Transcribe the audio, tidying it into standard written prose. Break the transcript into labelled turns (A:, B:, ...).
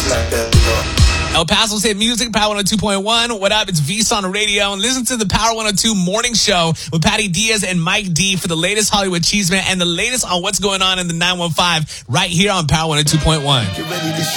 A: El Paso's hit music, Power 102.1. What up? It's V's on the radio. And listen to the Power 102 Morning Show with Patty Diaz and Mike D for the latest Hollywood Cheeseman and the latest on what's going on in the 915 right here on Power 102.1.